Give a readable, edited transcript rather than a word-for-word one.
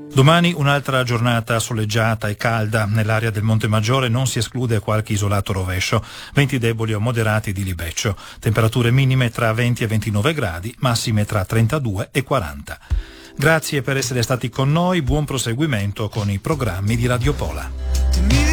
Domani un'altra giornata soleggiata e calda. Nell'area del Monte Maggiore non si esclude qualche isolato rovescio. Venti deboli o moderati di libeccio. Temperature minime tra 20 e 29 gradi, massime tra 32 e 40. Grazie per essere stati con noi, buon proseguimento con i programmi di Radio Pola.